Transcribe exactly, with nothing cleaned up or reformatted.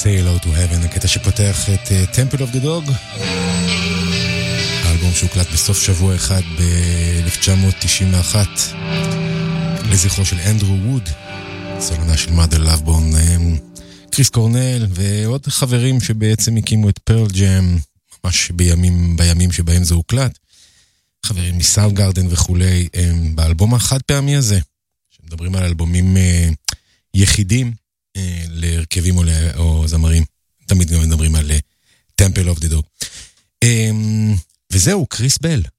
Say Hello to Heaven, הקטע שפותח את uh, Temple of the Dog, האלבום שהוקלט בסוף שבוע אחד ב-אלף תשע מאות תשעים ואחת לזכרו של אנדרו ווד, סולנה של Mother Love Bone, קריס קורנל ועוד חברים שבעצם הקימו את פרל ג'ם ממש בימים, בימים שבהם זה הוקלט, חברים מסאונד גארדן וכולי, באלבום החד פעמי הזה שמדברים על אלבומים uh, יחידים uh, להרכבים או, או זמרים, תמיד גם מדברים על uh, Temple of the Dog. um, וזהו, קריס בל,